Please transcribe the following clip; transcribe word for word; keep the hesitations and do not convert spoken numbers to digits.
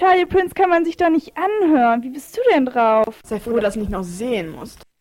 Charlie Prince kann man sich doch nicht anhören. Wie bist du denn drauf? Sei froh, dass du nicht noch sehen musst.